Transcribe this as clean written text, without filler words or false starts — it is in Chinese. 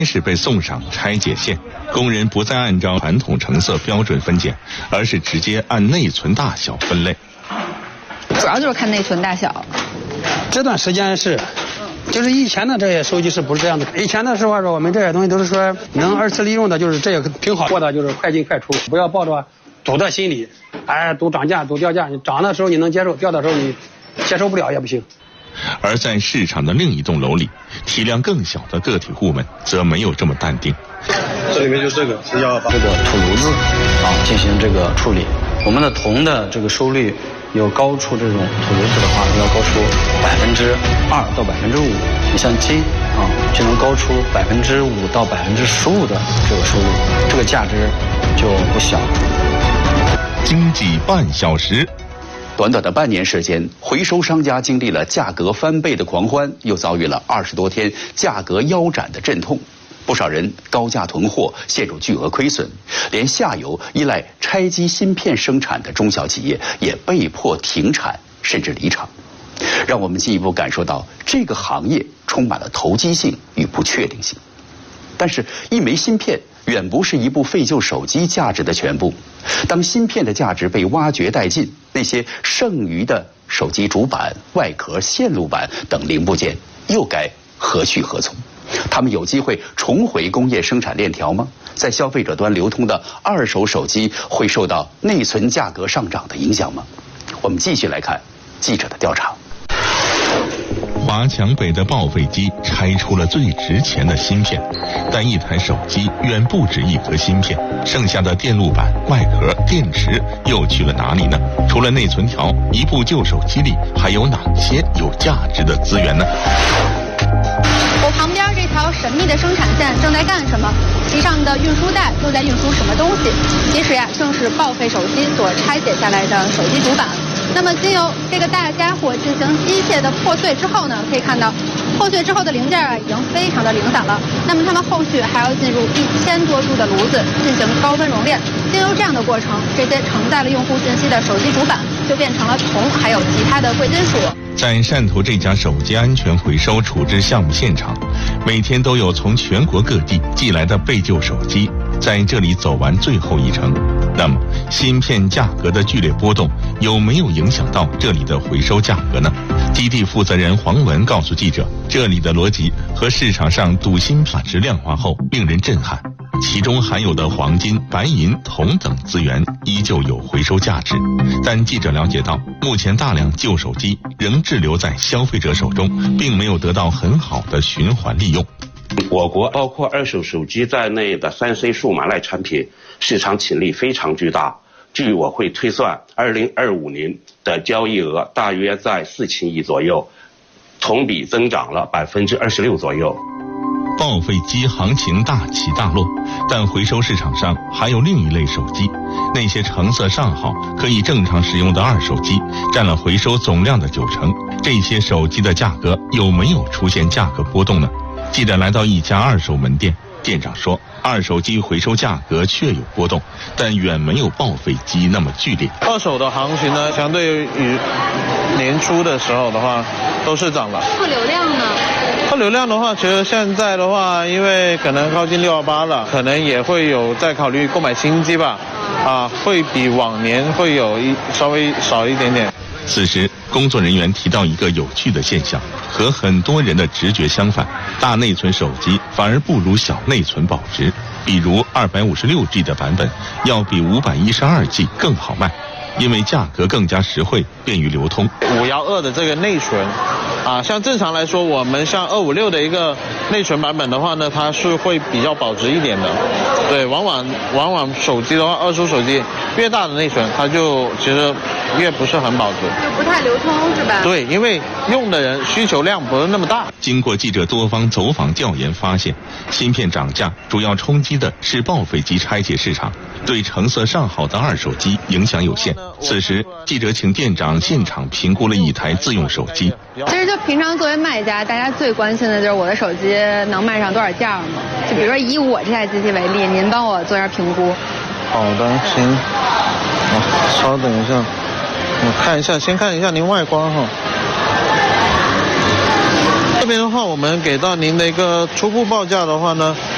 是被送上拆解线，工人不再按照传统成色标准分拣，而是直接按内存大小分类。 主要就是看内存大小。 这段时间是，就是以前的这些手机是不是这样的？以前的时候说我们这些东西都是说能二次利用的，就是这个挺好，过的就是快进快出，不要抱着赌的心理，赌涨价、赌掉价，你涨的时候你能接受，掉的时候你接受不了也不行。 而在市场的另一栋楼里，体量更小的个体户们则没有这么淡定。 这里面就这个是要把这个土炉子进行这个处理。我们的铜的这个收率有高出这种土炉子的话，要高出2%到5%。你像金就能高出5%到15%的这个收入，这个价值就不小。 经济半小时。 短短的半年时间，回收商家经历了价格翻倍的狂欢，又遭遇了20多天价格腰斩的阵痛。不少人高价囤货，陷入巨额亏损，连下游依赖拆机芯片生产的中小企业也被迫停产甚至离场。让我们进一步感受到这个行业充满了投机性与不确定性。但是，一枚芯片远不是一部废旧手机价值的全部。当芯片的价值被挖掘殆尽，那些剩余的手机主板、外壳、线路板等零部件又该何去何从？他们有机会重回工业生产链条吗？在消费者端流通的二手手机会受到内存价格上涨的影响吗？我们继续来看记者的调查。 华强北的报废机拆出了最值钱的芯片，但一台手机远不止一颗芯片，剩下的电路板、外壳、电池又去了哪里呢？除了内存条，一部旧手机里还有哪些有价值的资源呢？ 我旁边这条神秘的生产线正在干什么？机上的运输带又在运输什么东西？其实正是报废手机所拆解下来的手机主板。那么经由这个大家伙进行机械的破碎之后呢，可以看到破碎之后的零件已经非常的零散了。那么它们后续还要进入1000多度的炉子进行高温熔炼。经由这样的过程，这些承载了用户信息的手机主板就变成了铜还有其他的贵金属。 在汕头这家手机安全回收处置项目现场，每天都有从全国各地寄来的废旧手机在这里走完最后一程。那么芯片价格的剧烈波动有没有影响到这里的回收价格呢？基地负责人黄文告诉记者，这里的逻辑和市场上镀锌价值量化后令人震撼，其中含有的黄金、白银、铜等资源依旧有回收价值。但记者了解到，目前大量旧手机仍滞留在消费者手中，并没有得到很好的循环利用。 我国包括二手手机在内的3C 数码类产品市场潜力非常巨大。据我会推算，2025年的交易额大约在4000亿左右，同比增长了26%左右。 报废机行情大起大落，但回收市场上还有另一类手机，那些成色上好、可以正常使用的二手机，占了回收总量的90%。这些手机的价格有没有出现价格波动呢？记者来到一家二手门店，店长说，二手机回收价格确有波动，但远没有报废机那么剧烈。 二手的行情呢，相对于年初的时候的话，都是涨了。 客流量呢？ 客流量的话，其实现在的话，因为可能靠近618了，可能也会有在考虑购买新机吧，会比往年会有稍微少一点点。 此时，工作人员提到一个有趣的现象，和很多人的直觉相反，大内存手机反而不如小内存保值。比如 256G 的版本要比 512G 更好卖，因为价格更加实惠，便于流通。 512的这个内存像正常来说，我们像256的一个内存版本的话呢，它是会比较保值一点的。对，往往手机的话，二手手机越大的内存，它就其实越不是很保值， 就不太流通是吧？ 对，因为用的人需求量不是那么大。 经过记者多方走访调研发现，芯片涨价主要冲击的是报废机拆解市场，对成色上好的二手机影响有限。此时，记者请店长现场评估了一台自用手机。 其实就平常作为卖家，大家最关心的就是我的手机能卖上多少价嘛？就比如说以我这台机器为例，您帮我做一下评估。 好的，行。稍等一下，我看一下，先看一下您外观哈。这边的话，我们给到您的一个初步报价的话呢，